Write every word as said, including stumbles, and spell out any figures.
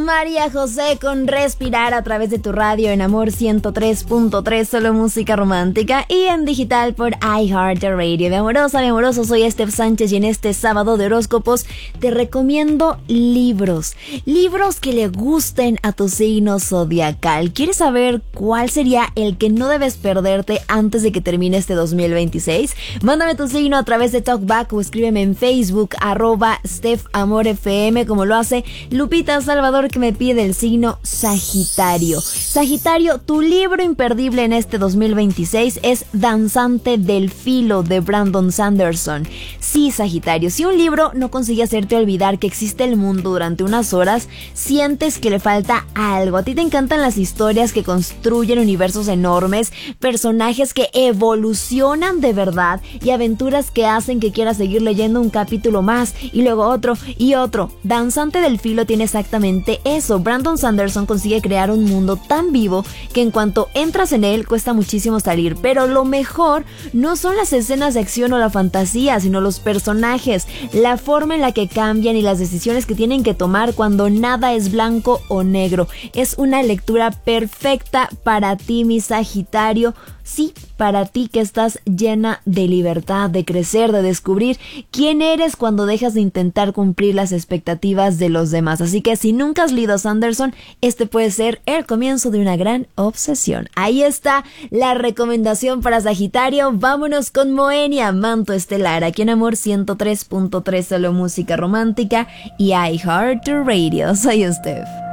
María José con Respirar a través de tu radio en Amor ciento tres punto tres, solo música romántica, y en digital por iHeartRadio. Mi amorosa, mi amoroso, soy Steph Sánchez y en este sábado de horóscopos te recomiendo libros. Libros que le gusten a tu signo zodiacal. ¿Quieres saber cuál sería el que no debes perderte antes de que termine este dos mil veintiséis? Mándame tu signo a través de TalkBack o escríbeme en Facebook, arroba StephAmorFM, como lo hace Lupita Salvador, que me pide el signo Sagitario. Sagitario, tu libro imperdible en este dos mil veintiséis es Danzante del Filo, de Brandon Sanderson. Sí, Sagitario, si un libro no consigue hacerte olvidar que existe el mundo durante unas horas, sientes que le falta algo. A ti te encantan las historias que construyen universos enormes, personajes que evolucionan de verdad y aventuras que hacen que quieras seguir leyendo un capítulo más y luego otro y otro. Danzante del Filo tiene exactamente eso. Brandon Sanderson consigue crear un mundo tan vivo que en cuanto entras en él cuesta muchísimo salir, pero lo mejor no son las escenas de acción o la fantasía, sino los personajes, la forma en la que cambian y las decisiones que tienen que tomar cuando nada es blanco o negro. Es una lectura perfecta para ti, mi Sagitario. Sí, para ti que estás llena de libertad, de crecer, de descubrir quién eres cuando dejas de intentar cumplir las expectativas de los demás. Así que si nunca has leído a Sanderson, este puede ser el comienzo de una gran obsesión. Ahí está la recomendación para Sagitario. Vámonos con Moenia, Manto Estelar, aquí en Amor ciento tres punto tres, solo música romántica y iHeartRadio. Soy Steph.